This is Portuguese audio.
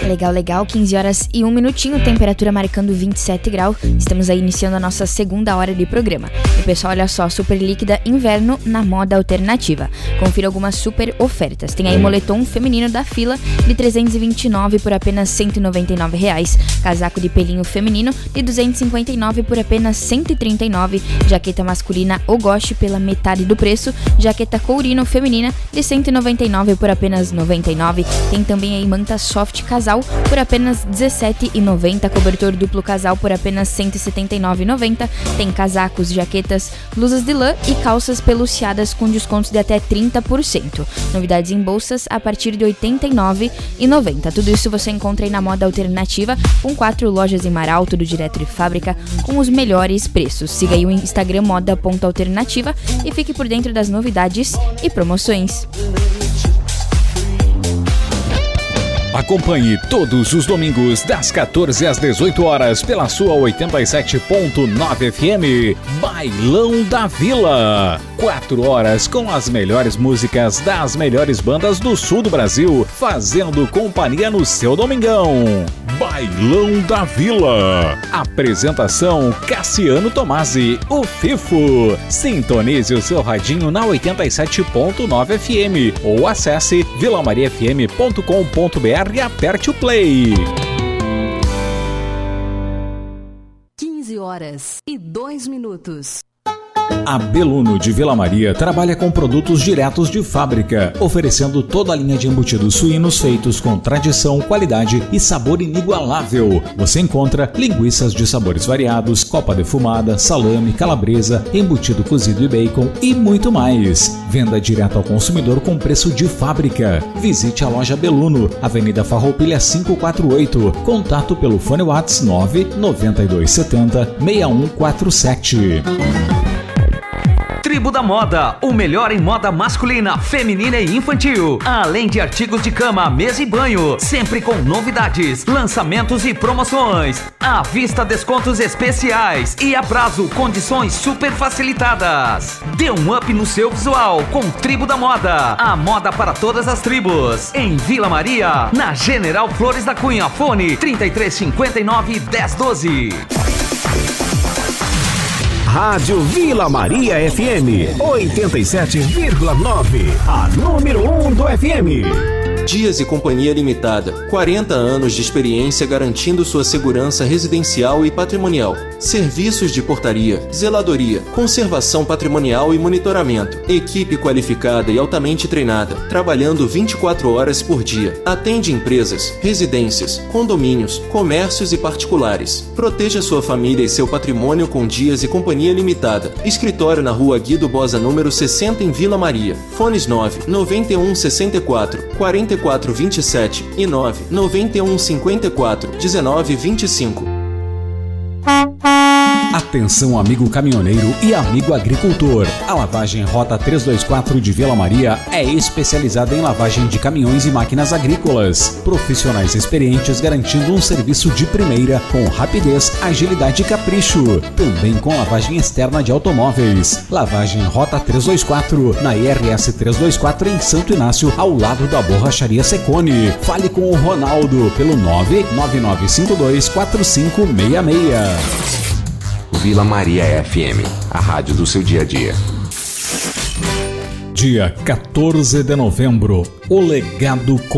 Legal, 15 horas e 1 minutinho, temperatura marcando 27 graus. Estamos aí iniciando a nossa segunda hora de programa. E pessoal, olha só, super líquida inverno na moda alternativa. Confira algumas super ofertas. Tem aí moletom feminino da Fila de 329 por apenas R$199. Casaco de pelinho feminino de 259 por apenas 139. Jaqueta masculina Ogoshi pela metade do preço. Jaqueta courino feminina de 199 por apenas 99. Tem também aí manta soft casal por apenas R$17,90. Cobertor duplo casal por apenas R$179,90. Tem casacos, jaquetas, blusas de lã e calças peluciadas com descontos de até 30%. Novidades em bolsas a partir de R$89,90. Tudo isso você encontra aí na Moda Alternativa, com 4 lojas em Marau, tudo direto de fábrica, com os melhores preços. Siga aí o Instagram moda.alternativa e fique por dentro das novidades e promoções. Acompanhe todos os domingos das 14 às 18 horas pela sua 87.9 FM, Bailão da Vila. 4 horas com as melhores músicas das melhores bandas do sul do Brasil, fazendo companhia no seu domingão. Bailão da Vila. Apresentação Cassiano Tomasi, o Fifo. Sintonize o seu radinho na 87.9 FM ou acesse vilamariafm.com.br e aperte o play. 15 horas e 2 minutos. A Beluno de Vila Maria trabalha com produtos diretos de fábrica, oferecendo toda a linha de embutidos suínos feitos com tradição, qualidade e sabor inigualável. Você encontra linguiças de sabores variados, copa defumada, salame, calabresa, embutido cozido e bacon e muito mais. Venda direto ao consumidor com preço de fábrica. Visite a loja Beluno, Avenida Farroupilha 548. Contato pelo fone WhatsApp 99270 6147. Tribo da Moda, o melhor em moda masculina, feminina e infantil. Além de artigos de cama, mesa e banho, sempre com novidades, lançamentos e promoções. À vista, descontos especiais e a prazo, condições super facilitadas. Dê um up no seu visual com Tribo da Moda. A moda para todas as tribos. Em Vila Maria, na General Flores da Cunha. Fone 3359-1012. Rádio Vila Maria FM 87,9, a número 1 do FM. Dias e Companhia Limitada, 40 anos de experiência garantindo sua segurança residencial e patrimonial. Serviços de portaria, zeladoria, conservação patrimonial e monitoramento. Equipe qualificada e altamente treinada, trabalhando 24 horas por dia. Atende empresas, residências, condomínios, comércios e particulares. Proteja sua família e seu patrimônio com Dias e Companhia Limitada. Escritório na Rua Guido Boza, número 60, em Vila Maria. Fones 9 91 64 44 27 e 9 91 54 19 25. Atenção, amigo caminhoneiro e amigo agricultor. A lavagem Rota 324 de Vila Maria é especializada em lavagem de caminhões e máquinas agrícolas. Profissionais experientes garantindo um serviço de primeira com rapidez, agilidade e capricho. Também com lavagem externa de automóveis. Lavagem Rota 324 na IRS 324 em Santo Inácio, ao lado da Borracharia Secone. Fale com o Ronaldo pelo 999524566. Vila Maria FM, a rádio do seu dia a dia. Dia 14 de novembro, o legado